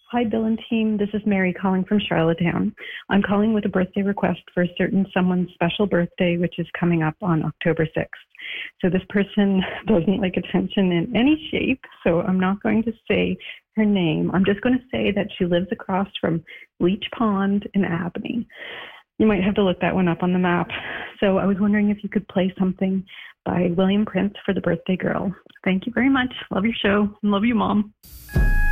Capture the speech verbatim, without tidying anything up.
Hi, Bill and team. This is Mary calling from Charlottetown. I'm calling with a birthday request for a certain someone's special birthday, which is coming up on October sixth. So this person doesn't like attention in any shape, so I'm not going to say her name. I'm just going to say that she lives across from Leech Pond in Abney. You might have to look that one up on the map. So I was wondering if you could play something by William Prince for the birthday girl. Thank you very much. Love your show. Love you, Mom.